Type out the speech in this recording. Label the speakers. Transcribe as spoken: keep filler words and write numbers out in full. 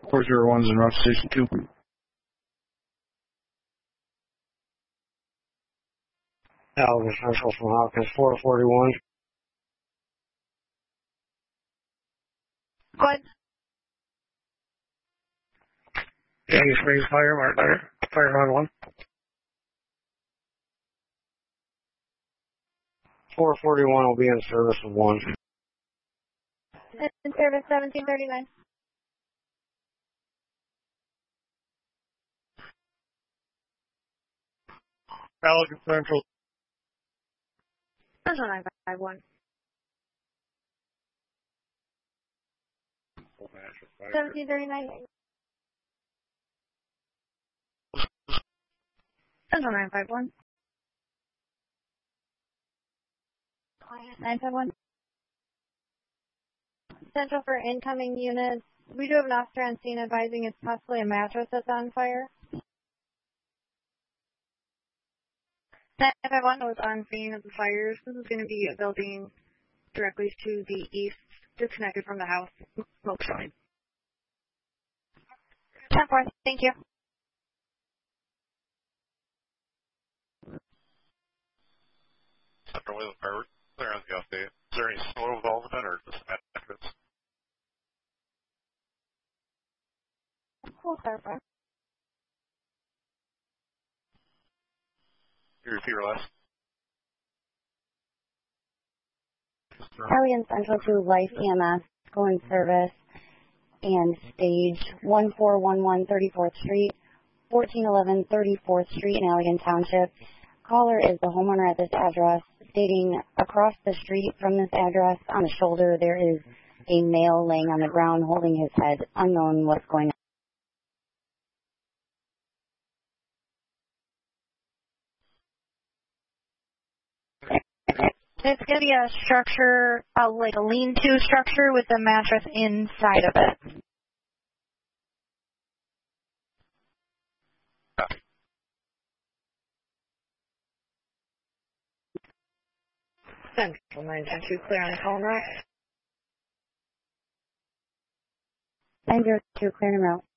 Speaker 1: four zero one's in route to station two.
Speaker 2: Alvin Central from Hopkins, four forty-one.
Speaker 3: Go ahead.
Speaker 2: Yankee Springs Fire, Mark Letter, Fire on one. four forty-one will be in service of one.
Speaker 3: In service seventeen thirty-nine.
Speaker 2: Alvin Central.
Speaker 3: Central nine five one. seventeen thirty-nine. Central nine five one. nine five one. Central for incoming units. We do have an officer on scene advising it's possibly a mattress that's on fire. nine five one was on scene of the fires. This is going to be a building directly to the east, disconnected from the house. Smoke showing. ten four, thank you.
Speaker 4: Central Wheel Fire, clear on the update. Is there any snow involvement or just mattress?
Speaker 3: We'll clarify.
Speaker 4: Can you repeat your last?
Speaker 5: Alien Central to Life E M S, go in service, and stage one four one one thirty-fourth Street, fourteen eleven thirty-fourth Street in Allegan Township. Caller is the homeowner at this address, stating across the street from this address on the shoulder there is a male laying on the ground holding his head, unknown what's going on.
Speaker 3: It's going to be a structure, uh, like a lean-to structure with a mattress inside of it.
Speaker 4: Copy.
Speaker 3: Central nine ten two, clear on the call route.
Speaker 5: nine zero two, clear en route.